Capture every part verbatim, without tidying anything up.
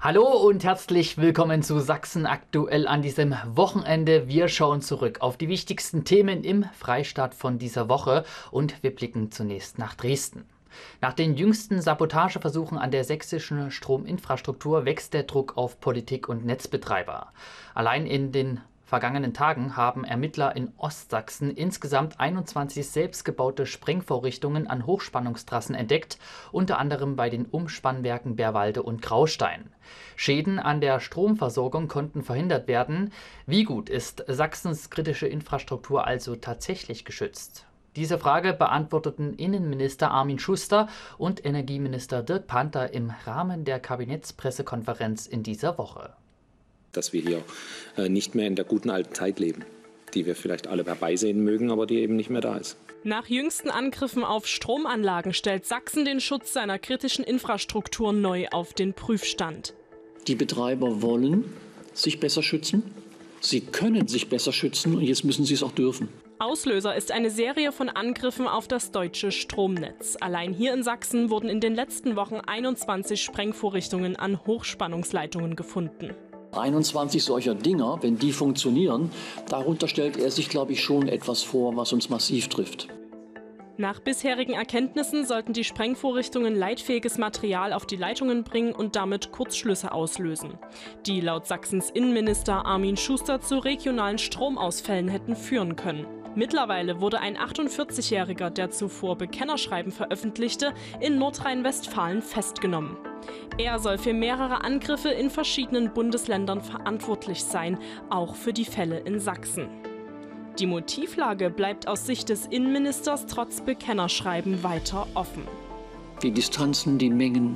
Hallo und herzlich willkommen zu Sachsen aktuell an diesem Wochenende. Wir schauen zurück auf die wichtigsten Themen im Freistaat von dieser Woche und wir blicken zunächst nach Dresden. Nach den jüngsten Sabotageversuchen an der sächsischen Strominfrastruktur wächst der Druck auf Politik und Netzbetreiber. Allein in den vergangenen Tagen haben Ermittler in Ostsachsen insgesamt einundzwanzig selbstgebaute Sprengvorrichtungen an Hochspannungstrassen entdeckt, unter anderem bei den Umspannwerken Bärwalde und Graustein. Schäden an der Stromversorgung konnten verhindert werden. Wie gut ist Sachsens kritische Infrastruktur also tatsächlich geschützt? Diese Frage beantworteten Innenminister Armin Schuster und Energieminister Dirk Panther im Rahmen der Kabinettspressekonferenz in dieser Woche. Dass wir hier äh, nicht mehr in der guten alten Zeit leben, die wir vielleicht alle herbeisehen mögen, aber die eben nicht mehr da ist. Nach jüngsten Angriffen auf Stromanlagen stellt Sachsen den Schutz seiner kritischen Infrastruktur neu auf den Prüfstand. Die Betreiber wollen sich besser schützen, sie können sich besser schützen und jetzt müssen sie es auch dürfen. Auslöser ist eine Serie von Angriffen auf das deutsche Stromnetz. Allein hier in Sachsen wurden in den letzten Wochen einundzwanzig Sprengvorrichtungen an Hochspannungsleitungen gefunden. einundzwanzig solcher Dinger, wenn die funktionieren, darunter stellt er sich, glaube ich, schon etwas vor, was uns massiv trifft. Nach bisherigen Erkenntnissen sollten die Sprengvorrichtungen leitfähiges Material auf die Leitungen bringen und damit Kurzschlüsse auslösen, die laut Sachsens Innenminister Armin Schuster zu regionalen Stromausfällen hätten führen können. Mittlerweile wurde ein achtundvierzigjähriger, der zuvor Bekennerschreiben veröffentlichte, in Nordrhein-Westfalen festgenommen. Er soll für mehrere Angriffe in verschiedenen Bundesländern verantwortlich sein, auch für die Fälle in Sachsen. Die Motivlage bleibt aus Sicht des Innenministers trotz Bekennerschreiben weiter offen. Die Distanzen, die Mengen,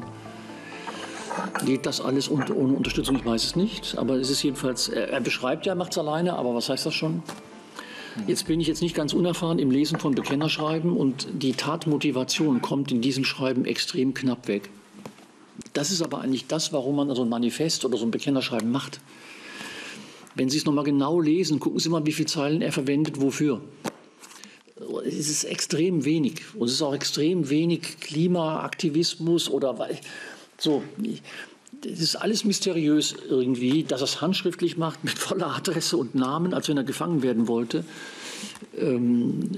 geht das alles ohne Unterstützung? Ich weiß es nicht, aber es ist jedenfalls, er beschreibt ja, er macht es alleine, aber was heißt das schon? Jetzt bin ich jetzt nicht ganz unerfahren im Lesen von Bekennerschreiben und die Tatmotivation kommt in diesem Schreiben extrem knapp weg. Das ist aber eigentlich das, warum man so ein Manifest oder so ein Bekennerschreiben macht. Wenn Sie es nochmal genau lesen, gucken Sie mal, wie viele Zeilen er verwendet, wofür. Es ist extrem wenig. Und es ist auch extrem wenig Klimaaktivismus oder so. Das ist alles mysteriös irgendwie, dass er es handschriftlich macht mit voller Adresse und Namen, als wenn er gefangen werden wollte. Ähm,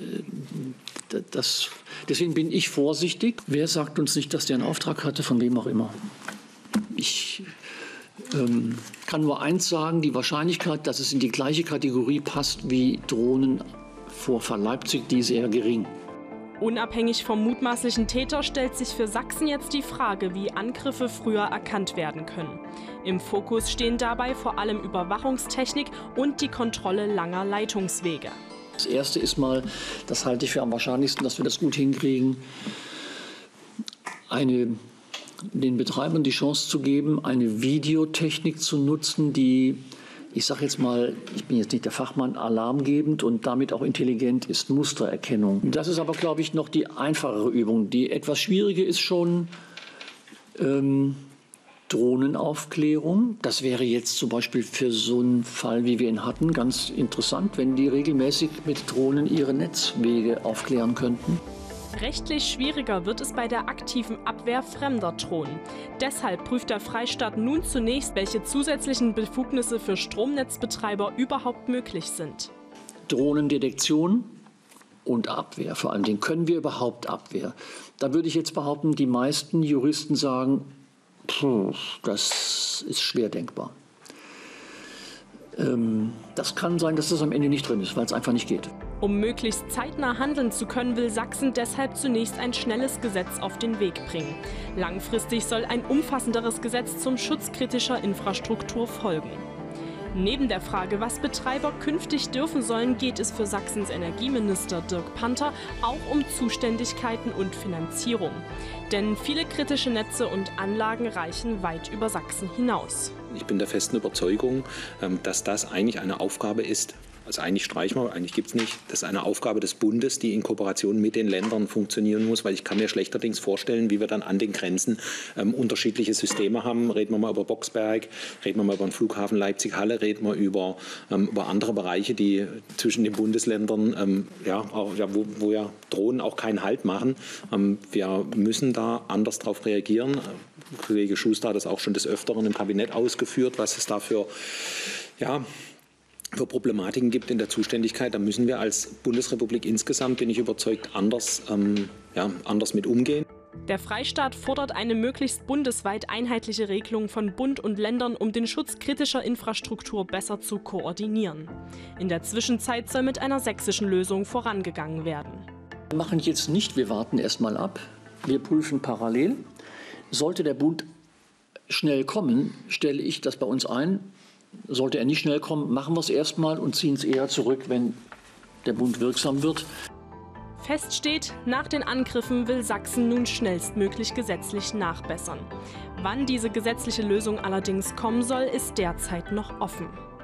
das, deswegen bin ich vorsichtig. Wer sagt uns nicht, dass der einen Auftrag hatte, von wem auch immer? Ich ähm, kann nur eins sagen, die Wahrscheinlichkeit, dass es in die gleiche Kategorie passt wie Drohnen vor Leipzig, die ist eher gering. Unabhängig vom mutmaßlichen Täter stellt sich für Sachsen jetzt die Frage, wie Angriffe früher erkannt werden können. Im Fokus stehen dabei vor allem Überwachungstechnik und die Kontrolle langer Leitungswege. Das Erste ist mal, das halte ich für am wahrscheinlichsten, dass wir das gut hinkriegen, eine, den Betreibern die Chance zu geben, eine Videotechnik zu nutzen, die, ich sage jetzt mal, ich bin jetzt nicht der Fachmann, alarmgebend und damit auch intelligent ist, Mustererkennung. Das ist aber, glaube ich, noch die einfachere Übung. Die etwas schwierige ist schon ähm, Drohnenaufklärung. Das wäre jetzt zum Beispiel für so einen Fall, wie wir ihn hatten, ganz interessant, wenn die regelmäßig mit Drohnen ihre Netzwege aufklären könnten. Rechtlich schwieriger wird es bei der aktiven Abwehr fremder Drohnen. Deshalb prüft der Freistaat nun zunächst, welche zusätzlichen Befugnisse für Stromnetzbetreiber überhaupt möglich sind. Drohnendetektion und Abwehr, vor allen Dingen können wir überhaupt Abwehr. Da würde ich jetzt behaupten, die meisten Juristen sagen, puh, das ist schwer denkbar. Ähm, das kann sein, dass das am Ende nicht drin ist, weil es einfach nicht geht. Um möglichst zeitnah handeln zu können, will Sachsen deshalb zunächst ein schnelles Gesetz auf den Weg bringen. Langfristig soll ein umfassenderes Gesetz zum Schutz kritischer Infrastruktur folgen. Neben der Frage, was Betreiber künftig dürfen sollen, geht es für Sachsens Energieminister Dirk Panther auch um Zuständigkeiten und Finanzierung. Denn viele kritische Netze und Anlagen reichen weit über Sachsen hinaus. Ich bin der festen Überzeugung, dass das eigentlich eine Aufgabe ist Also eigentlich streichen wir, eigentlich gibt es nicht. Das ist eine Aufgabe des Bundes, die in Kooperation mit den Ländern funktionieren muss, weil ich kann mir schlechterdings vorstellen, wie wir dann an den Grenzen ähm, unterschiedliche Systeme haben. Reden wir mal über Boxberg, reden wir mal über den Flughafen Leipzig-Halle, reden wir über, ähm, über andere Bereiche, die zwischen den Bundesländern, ähm, ja, auch, ja, wo, wo ja Drohnen auch keinen Halt machen. Ähm, wir müssen da anders darauf reagieren. Kollege Schuster hat das auch schon des Öfteren im Kabinett ausgeführt, was es da für, ja, für Problematiken gibt in der Zuständigkeit. Da müssen wir als Bundesrepublik insgesamt, bin ich überzeugt, anders, ähm, ja, anders mit umgehen. Der Freistaat fordert eine möglichst bundesweit einheitliche Regelung von Bund und Ländern, um den Schutz kritischer Infrastruktur besser zu koordinieren. In der Zwischenzeit soll mit einer sächsischen Lösung vorangegangen werden. Wir machen jetzt nicht, wir warten erst mal ab. Wir prüfen parallel. Sollte der Bund schnell kommen, stelle ich das bei uns ein. Sollte er nicht schnell kommen, machen wir es erstmal und ziehen es eher zurück, wenn der Bund wirksam wird. Fest steht, nach den Angriffen will Sachsen nun schnellstmöglich gesetzlich nachbessern. Wann diese gesetzliche Lösung allerdings kommen soll, ist derzeit noch offen.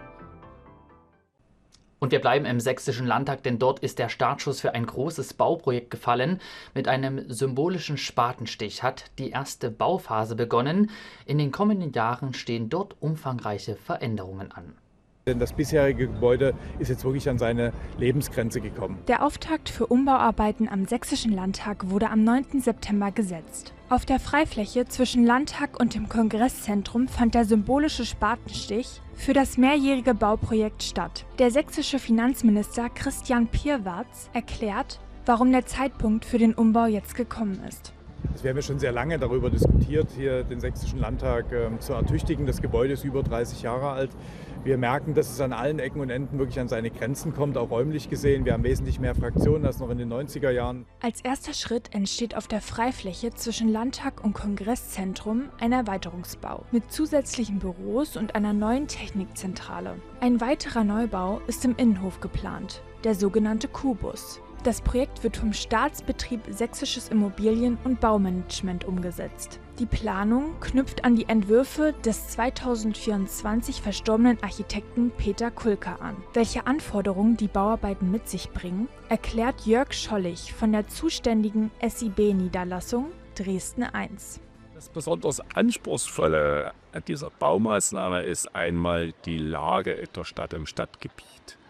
Und wir bleiben im Sächsischen Landtag, denn dort ist der Startschuss für ein großes Bauprojekt gefallen. Mit einem symbolischen Spatenstich hat die erste Bauphase begonnen. In den kommenden Jahren stehen dort umfangreiche Veränderungen an. Denn das bisherige Gebäude ist jetzt wirklich an seine Lebensgrenze gekommen. Der Auftakt für Umbauarbeiten am Sächsischen Landtag wurde am neunten September gesetzt. Auf der Freifläche zwischen Landtag und dem Kongresszentrum fand der symbolische Spatenstich für das mehrjährige Bauprojekt statt. Der sächsische Finanzminister Christian Pirwarz erklärt, warum der Zeitpunkt für den Umbau jetzt gekommen ist. Wir haben ja schon sehr lange darüber diskutiert, hier den Sächsischen Landtag äh, zu ertüchtigen. Das Gebäude ist über dreißig Jahre alt. Wir merken, dass es an allen Ecken und Enden wirklich an seine Grenzen kommt, auch räumlich gesehen. Wir haben wesentlich mehr Fraktionen als noch in den neunziger Jahren. Als erster Schritt entsteht auf der Freifläche zwischen Landtag und Kongresszentrum ein Erweiterungsbau mit zusätzlichen Büros und einer neuen Technikzentrale. Ein weiterer Neubau ist im Innenhof geplant, der sogenannte Kubus. Das Projekt wird vom Staatsbetrieb Sächsisches Immobilien- und Baumanagement umgesetzt. Die Planung knüpft an die Entwürfe des zweitausendvierundzwanzig verstorbenen Architekten Peter Kulka an. Welche Anforderungen die Bauarbeiten mit sich bringen, erklärt Jörg Schollich von der zuständigen S I B-Niederlassung Dresden eins. Das besonders Anspruchsvolle an dieser Baumaßnahme ist einmal die Lage der Stadt im Stadtgebiet.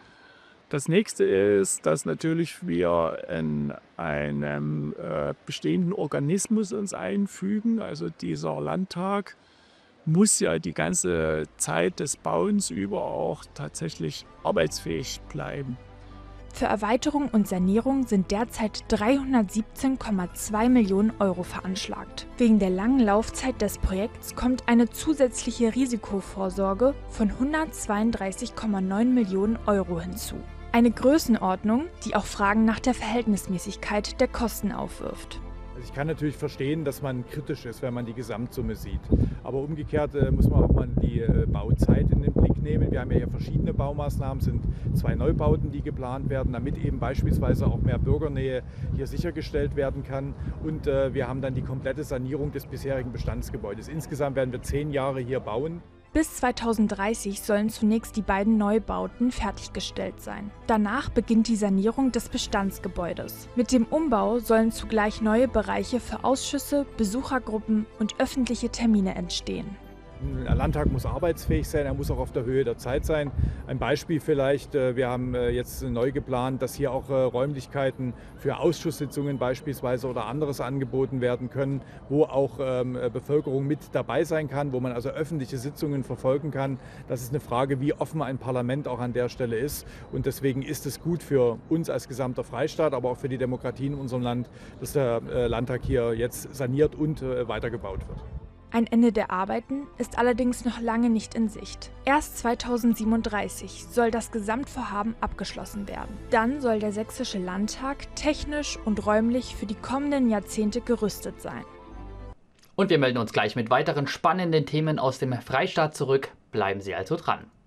Das nächste ist, dass natürlich wir in einem äh, bestehenden Organismus uns einfügen. Also dieser Landtag muss ja die ganze Zeit des Bauens über auch tatsächlich arbeitsfähig bleiben. Für Erweiterung und Sanierung sind derzeit dreihundertsiebzehn Komma zwei Millionen Euro veranschlagt. Wegen der langen Laufzeit des Projekts kommt eine zusätzliche Risikovorsorge von hundertzweiunddreißig Komma neun Millionen Euro hinzu. Eine Größenordnung, die auch Fragen nach der Verhältnismäßigkeit der Kosten aufwirft. Also ich kann natürlich verstehen, dass man kritisch ist, wenn man die Gesamtsumme sieht. Aber umgekehrt äh, muss man auch mal die äh, Bauzeit in den Blick nehmen. Wir haben ja hier verschiedene Baumaßnahmen, es sind zwei Neubauten, die geplant werden, damit eben beispielsweise auch mehr Bürgernähe hier sichergestellt werden kann. Und äh, wir haben dann die komplette Sanierung des bisherigen Bestandsgebäudes. Insgesamt werden wir zehn Jahre hier bauen. Bis zweitausenddreißig sollen zunächst die beiden Neubauten fertiggestellt sein. Danach beginnt die Sanierung des Bestandsgebäudes. Mit dem Umbau sollen zugleich neue Bereiche für Ausschüsse, Besuchergruppen und öffentliche Termine entstehen. Ein Landtag muss arbeitsfähig sein, er muss auch auf der Höhe der Zeit sein. Ein Beispiel vielleicht, wir haben jetzt neu geplant, dass hier auch Räumlichkeiten für Ausschusssitzungen beispielsweise oder anderes angeboten werden können, wo auch Bevölkerung mit dabei sein kann, wo man also öffentliche Sitzungen verfolgen kann. Das ist eine Frage, wie offen ein Parlament auch an der Stelle ist. Und deswegen ist es gut für uns als gesamter Freistaat, aber auch für die Demokratie in unserem Land, dass der Landtag hier jetzt saniert und weitergebaut wird. Ein Ende der Arbeiten ist allerdings noch lange nicht in Sicht. Erst zweitausendsiebenunddreißig soll das Gesamtvorhaben abgeschlossen werden. Dann soll der Sächsische Landtag technisch und räumlich für die kommenden Jahrzehnte gerüstet sein. Und wir melden uns gleich mit weiteren spannenden Themen aus dem Freistaat zurück. Bleiben Sie also dran.